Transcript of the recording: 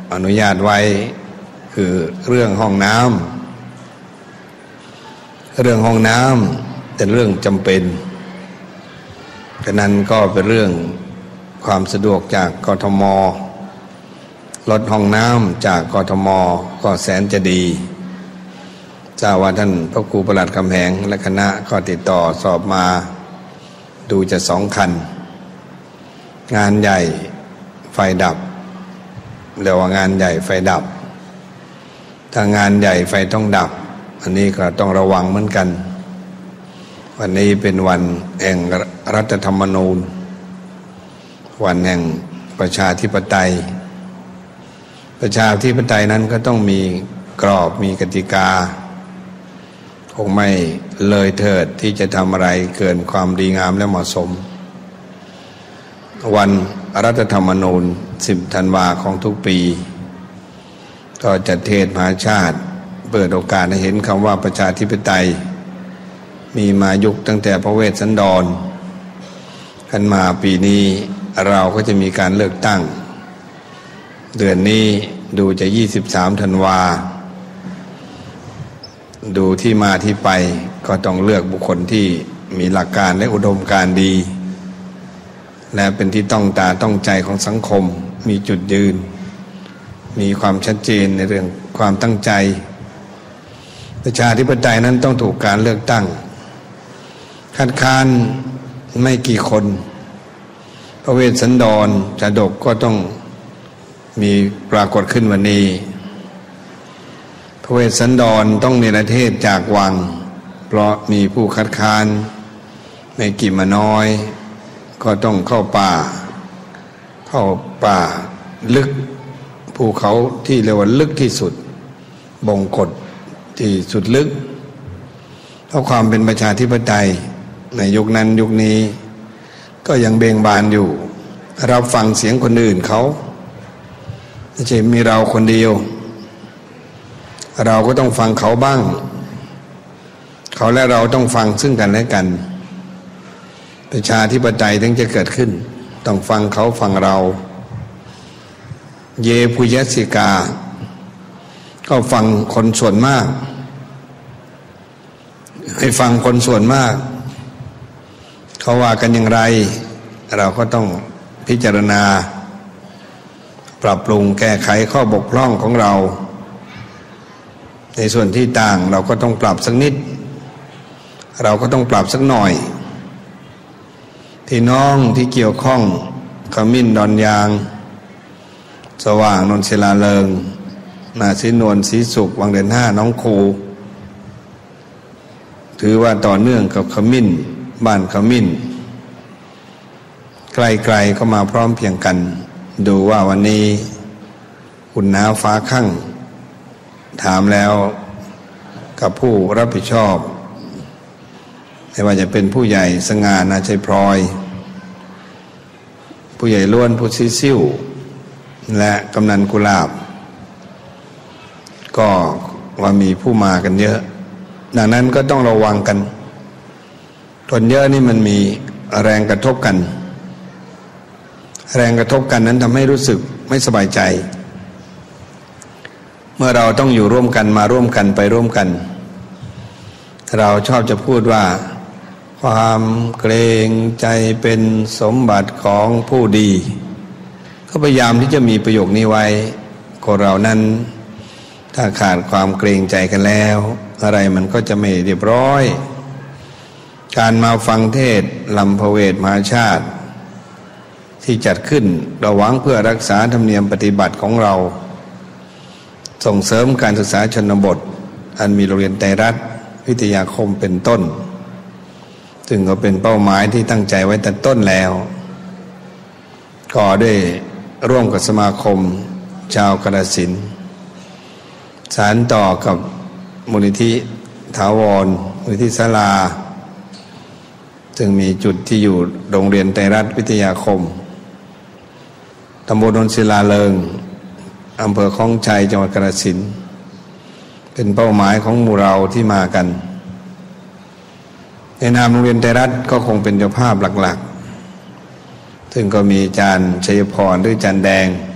อนุญาตไว้คือเรื่องห้องน้ำเป็นเรื่องจำเป็นฉะนั้นก็เป็นเรื่องความสะดวกจากกทมรถห้องน้ำจากกทมก็แสนจะดีเจ้าว่าท่านพระครูประหลัดคำแหงและคณะก็ติดต่อสอบมาดูจะ2 คันงานใหญ่ไฟดับเรียกว่างานใหญ่ไฟดับถ้างานใหญ่ไฟต้องดับอันนี้ก็ต้องระวังเหมือนกันวันนี้เป็นวันแห่งรัฐธรรมนูญวันแห่งประชาธิปไตยนั้นก็ต้องมีกรอบมีกติกาคงไม่เลยเถิดที่จะทำอะไรเกินความดีงามและเหมาะสมวันรัฐธรรมนูญ10 ธันวาของทุกปีก็จะเทศน์มหาชาติเปิดโอกาสให้เห็นคำว่าประชาธิปไตยมีมายุคตั้งแต่พระเวสสันดรกันมาปีนี้เราก็จะมีการเลือกตั้งเดือนนี้ดูจะ23 ธันวาดูที่มาที่ไปก็ต้องเลือกบุคคลที่มีหลักการและอุดมการณ์ดีและเป็นที่ต้องตาต้องใจของสังคมมีจุดยืนมีความชัดเจนในเรื่องความตั้งใจประชาธิปไตยนั้นต้องถูกการเลือกตั้งคัดค้านไม่กี่คนพระเวสสันดรชาดกก็ต้องมีปรากฏขึ้นวันนี้พระเวสสันดรต้องเนรเทศจากวังเพราะมีผู้คัดค้านไม่กี่มาน้อยก็ต้องเข้าป่าลึกภูเขาที่เรียกว่าลึกที่สุดบงกฎที่สุดลึกเพราะความเป็นประชาธิปไตยในยุคนั้นยุคนี้ก็ยังเบ่งบานอยู่รับฟังเสียงคนอื่นเขาไม่ใช่มีเราคนเดียวเราก็ต้องฟังเขาบ้างเขาและเราต้องฟังซึ่งกันและกันประชาธิปไตยถึงจะเกิดขึ้นต้องฟังเขาฟังเราเยปุยสิกาก็ฟังคนส่วนมากให้ฟังคนส่วนมากเขาว่ากันอย่างไรเราก็ต้องพิจารณาปรับปรุงแก้ไขข้อบกพร่องของเราในส่วนที่ต่างเราก็ต้องปรับสักนิดเราก็ต้องปรับสักหน่อยที่น้องที่เกี่ยวข้องขมิ้นดอนยางสว่างนนศิลาเริงนาศรีนวลศรีสุขวังเดือน5น้องครูถือว่าต่อเนื่องกับขมิ้นบ้านขมิ้นไกลๆก็มาพร้อมเพียงกันดูว่าวันนี้อุ่นหนาวฟ้าคั่งถามแล้วกับผู้รับผิดชอบไม่ว่าจะเป็นผู้ใหญ่สง่านาชัยพลอยผู้ใหญ่ล้วนผู้ซิ่วและกำนันกุหลาบก็ว่ามีผู้มากันเยอะดังนั้นก็ต้องระวังกันคนเยอะนี่มันมีแรงกระทบกันนั้นทำให้รู้สึกไม่สบายใจเมื่อเราต้องอยู่ร่วมกันมาร่วมกันไปร่วมกันเราชอบจะพูดว่าความเกรงใจเป็นสมบัติของผู้ดีก็พยายามที่จะมีประโยคนี้ไว้คนเรานั้นถ้าขาดความเกรงใจกันแล้วอะไรมันก็จะไม่เรียบร้อยการมาฟังเทศน์ลำพเวทมหาชาติที่จัดขึ้นเราหวังเพื่อรักษาธรรมเนียมปฏิบัติของเราส่งเสริมการศึกษาชนบทอันมีโรงเรียนไตรรัตน์วิทยาคมเป็นต้นซึ่งก็เป็นเป้าหมายที่ตั้งใจไว้แต่ต้นแล้วก็ได้ร่วมกับสมาคมชาวกาฬสินธุ์สานต่อกับมูลนิธิถาวรมูลนิธิศาลาซึ่งมีจุดที่อยู่โรงเรียนไตรรัตน์วิทยาคมตำบลนนศิลาเริงอำเภอคลองชัยจังหวัดกาฬสินธุ์เป็นเป้าหมายของหมู่เราที่มากันในนามโรงเรียนไตรรัตน์ก็คงเป็นเจ้าภาพหลักๆซึ่งก็มีอาจารย์ชัยพรหรืออาจารย์แดง